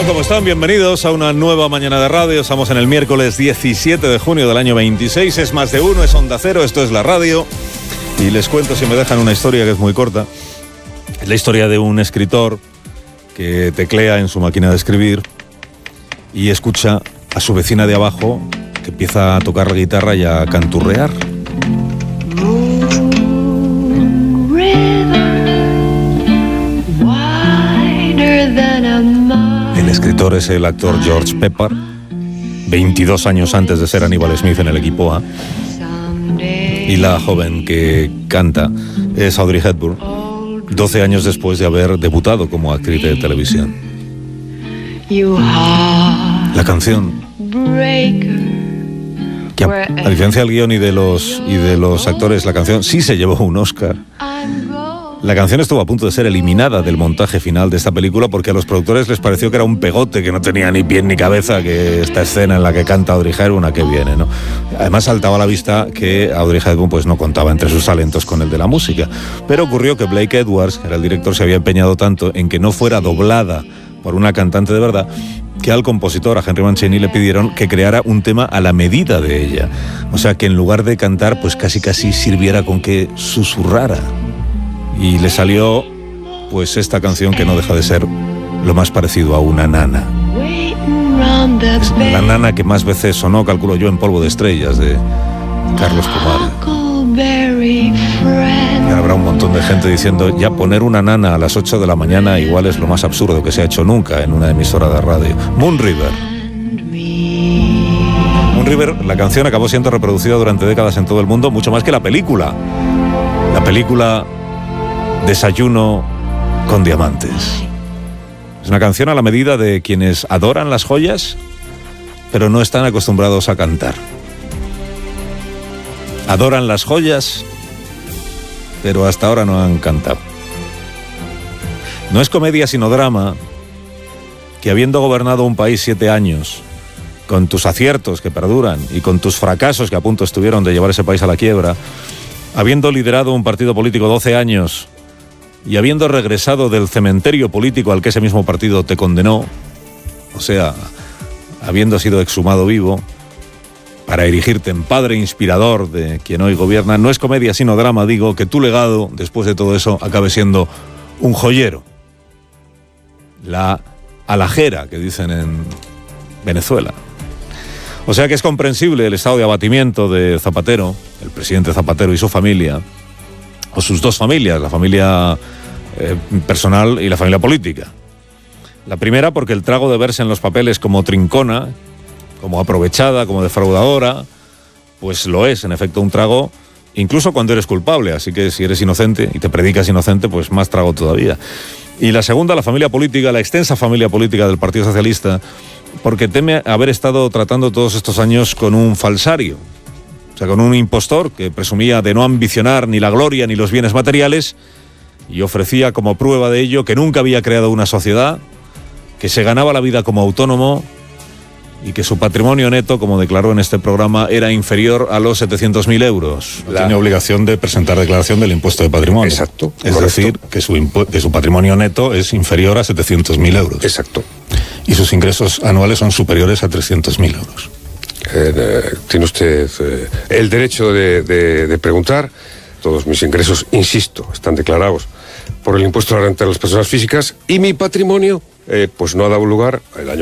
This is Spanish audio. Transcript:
tal? ¿Cómo están? Bienvenidos a una nueva mañana de radio. Estamos en el miércoles 17 de junio del año 26. Es Más de Uno, es Onda Cero, esto es la radio. Y les cuento, si me dejan, una historia que es muy corta. Es la historia de un escritor que teclea en su máquina de escribir y escucha a su vecina de abajo que empieza a tocar la guitarra y a canturrear. El escritor es el actor George Pepper, 22 años antes de ser Aníbal Smith en el equipo A. Y la joven que canta es Audrey Hepburn, 12 años después de haber debutado como actriz de televisión. La canción, que a diferencia del guión y de los actores, la canción sí se llevó un Oscar. La canción estuvo a punto de ser eliminada del montaje final de esta película porque a los productores les pareció que era un pegote, que no tenía ni pie ni cabeza, que esta escena en la que canta Audrey Hepburn, ¿a qué viene, no? Además saltaba a la vista que Audrey Hepburn pues no contaba entre sus talentos con el de la música. Pero ocurrió que Blake Edwards, que era el director, se había empeñado tanto en que no fuera doblada por una cantante de verdad, que al compositor, a Henry Mancini, le pidieron que creara un tema a la medida de ella. O sea, que en lugar de cantar, pues casi sirviera con que susurrara. Y le salió pues esta canción que no deja de ser lo más parecido a una nana. Es la nana que más veces sonó, calculo yo, en Polvo de Estrellas de Carlos Kumar. Y ahora habrá un montón de gente diciendo, ya poner una nana a las 8 de la mañana igual es lo más absurdo que se ha hecho nunca en una emisora de radio. Moon River. Moon River, la canción acabó siendo reproducida durante décadas en todo el mundo, mucho más que la película. La película Desayuno con diamantes. Es una canción a la medida de quienes adoran las joyas, pero no están acostumbrados a cantar. Adoran las joyas, pero hasta ahora no han cantado. No es comedia sino drama que, habiendo gobernado un país 7 años, con tus aciertos que perduran y con tus fracasos que a punto estuvieron de llevar ese país a la quiebra, habiendo liderado un partido político 12 años y habiendo regresado del cementerio político al que ese mismo partido te condenó, o sea, habiendo sido exhumado vivo, para erigirte en padre inspirador de quien hoy gobierna, no es comedia sino drama, digo, que tu legado, después de todo eso, acabe siendo un joyero. La alhajera, que dicen en Venezuela. O sea que es comprensible el estado de abatimiento de Zapatero, el presidente Zapatero y su familia, o sus dos familias, la familia personal y la familia política. La primera porque el trago de verse en los papeles como trincona, como aprovechada, como defraudadora, pues lo es, en efecto, un trago, incluso cuando eres culpable, así que si eres inocente y te predicas inocente, pues más trago todavía. Y la segunda, la familia política, la extensa familia política del Partido Socialista, porque teme haber estado tratando todos estos años con un falsario. O sea, con un impostor que presumía de no ambicionar ni la gloria ni los bienes materiales y ofrecía como prueba de ello que nunca había creado una sociedad, que se ganaba la vida como autónomo y que su patrimonio neto, como declaró en este programa, era inferior a los 700.000 euros. Tiene obligación de presentar declaración del impuesto de patrimonio. Exacto. Es decir, que su patrimonio neto es inferior a 700.000 euros. Exacto. Y sus ingresos anuales son superiores a 300.000 euros. Tiene usted el derecho de preguntar. Todos mis ingresos, insisto, están declarados por el impuesto a la renta de las personas físicas y mi patrimonio pues no ha dado lugar el año